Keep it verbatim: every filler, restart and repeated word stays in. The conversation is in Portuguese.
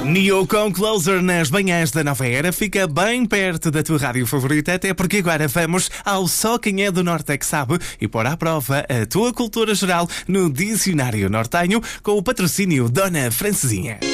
Neo com Closer nas manhãs da Nova Era fica bem perto da tua rádio favorita, até porque agora vamos ao Só Quem É do Norte é que Sabe e pôr à prova a tua cultura geral no Dicionário Nortenho com o patrocínio Dona Francesinha.